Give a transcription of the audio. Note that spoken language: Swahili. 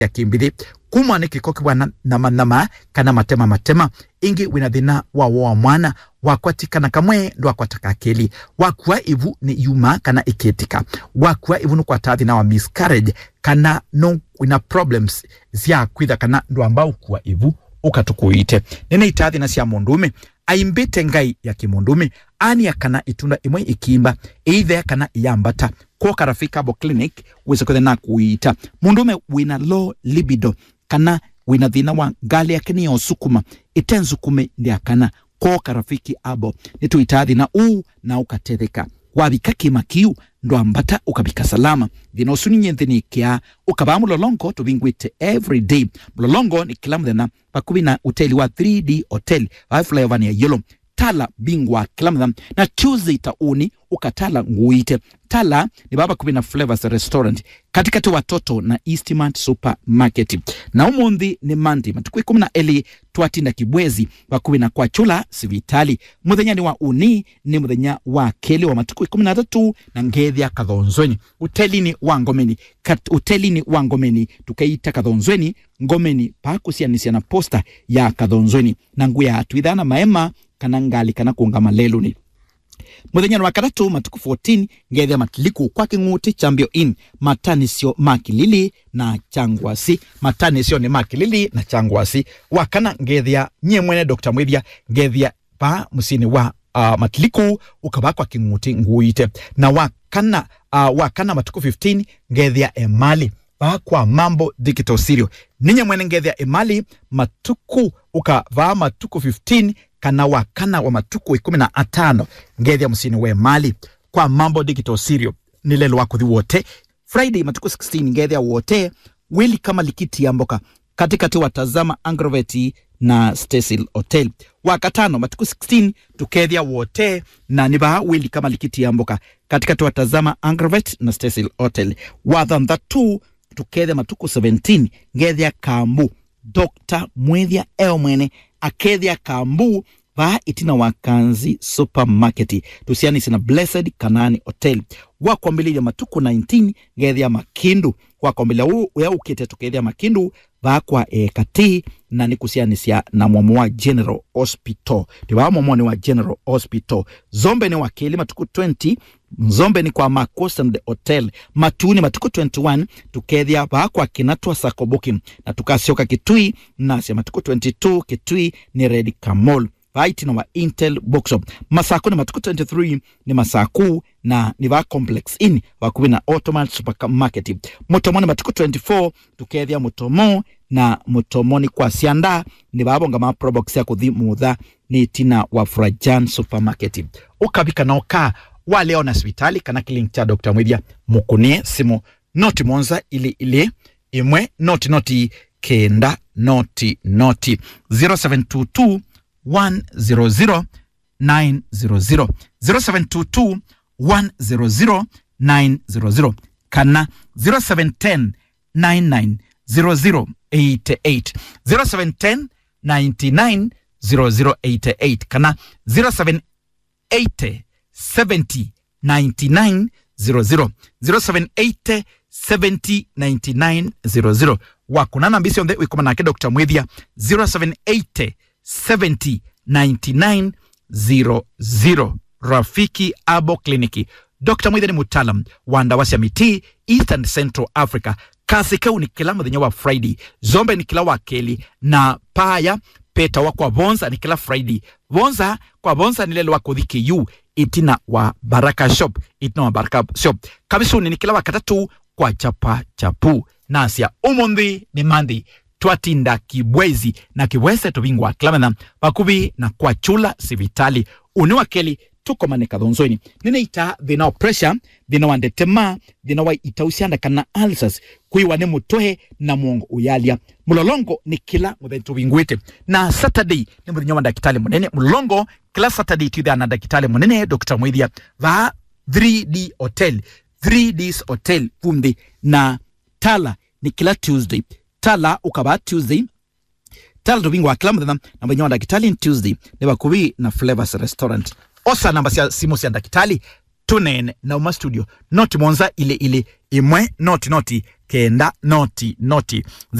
ya kimbidi kuma ni kikoki wana nama kana matema ingi winadhina wa mwana wakwatika na kamwe ndo wakwataka akeli wakwa ivu ni yuma kana iketika wakwa ivu nukwa tathi na wa miscarriage kana no wina problems zia kwitha kana ndo ambao kwa ivu ukatukuite nene itathi na siya mundume aimbite ngai ya kimundume ani ya kana itunda imwe ikimba either kana iyambata kwa karafika abo clinic wese kwa na kuita mundume wina low libido kana wina dhina wa ngali ya kini ya osukuma itenzukume ndia kana kwa karafiki abo nitu itathi na na ukatetheka wabika kimakiu ndo ambata ukabika salama dhina usuni nyenthini kia ukaba mulolongo tubingwite every day mulolongo ni kila mdhena pakubi na hoteli wa 3D hotel wa flavor ya yellow tala bingwa kila mdhena na Tuesday tauni ukatala nguite tala ni baba kubi na flavors restaurant katikati watoto na Eastmart supermarket na umundi ni mandi matukui 10 eli tuatinda kibwezi wakubi na kwa chula sivitali mudhenya ni wa uni ni mudhenya wa keli wa matukui 13 na ngethia kathonzweni hoteli ni wa ngomeni tukaita kathonzweni ngomeni pakusianisia na posta ya kathonzweni na nguya tuidhana maema kana ngali kana kuungama lelu ni muthenya wa katatu matuku 14 ngethia matiliku kwa kinguti chambio in matanisio makilili na changwasi matanisio ni makilili na changwasi wakana ngethia nye mwene Dr. Mwithia ngethia pa musini wa matiliku ukaba kwa kinguti nguite na wakana matuku 15 ngethia emali pa kwa mambo digital stereo ninye mwene ngethia emali matuku ukava matuku 15 kana wa matuku 15 ngethia musini we mali kwa mambo digital stereo nilelo wakuthi wote Friday matuku 16 ngethia wote wili kama likiti ya mboka katikati watazama Angroveti na Cecil Hotel wakatano matuku 16 tukethia wote na niba wili kama likiti ya mboka katikati watazama Angroveti na Cecil Hotel wathantha 2 tukethia matuku 17 ngethia Kambu Dr. Mwithia mwene akethia Kambu va itina wakanzi supermarket tusiani sina Blessed Kanani Hotel wakwambili ya matuku 19 ngethia Makindu wakwambili ya ukete tukethia Makindu va kwa kati na nikusiani siya na mwamu wa General Hospital diwa mwamu ni wa General Hospital Zombe ni wakili matuku 20 Zombe ni kwa Makosan the Hotel Matuni matuku 21 tukethia va kwa Kinatwa Sakoboki na tukasioka Kitui na siya matuku 22 Kitui ni Red Camol Vaiti na wa Intel Bookshop Masaku ni matuku 23 ni Masaku na ni va Complex Inn wakubi na Ottoman Supermarket Mutomoni matuku 24 tukethia Mutomo na Mutomoni kwa Sianda ni babonga maprobox ya kuthi mudha ni tina wa Frajan Supermarket ukabika na oka waleo na hospitali kana kilink cha Dr. Mwithia mukunie simu noti monza ili imwe noti kenda noti 0722 100 900 0722 100 900 kana 0710 99 0088 0710 99 0088 kana 0780 70 99 00 0780 70 99 00 wakunana ambisio ndhe wikuma nake Dr. Mwithia 0780 70 99 00 Rafiki Abo Kliniki Dr. Mwithia ni mutalam wandawasi ya miti East and Central Africa Kasikeu ni kila mdhenye wa Friday Zombe ni kila wakeli na Paya Peta wa kwa Bonza ni kila Friday kwa Bonza ni lelo wako dhiki yu itina wa Baraka Shop Kabisuni ni kila wakatatu kwa Chapa Chapu Nasia umundi ni mandi tuatinda kibwezi na kibweze tubingwa klamena pakubi na kwa chula sivitali uniwa keli tuko maneka dhonzoini nina ita dhina pressure dhina wandetema dhina wa itausianda kana ulcers kuiwa ne mutohe na muongo uyalia mulolongo ni kila mudhentu wingwete na Saturday ni mudhenyo wa dakitali munene mulolongo kila Saturday tuidha na dakitali munene Dr. Mwithia va 3D Hotel Fundi na Tala ni kila Tuesday Tala ukaba Tuesday Tala tubingwa kila mudhenyo na mudhenyo wa dakitali Tuesday neba kubi na Flavors Restaurant Osa namba siya simu siya dakitali tunene na uma studio noti monza ile imwe noti kenda noti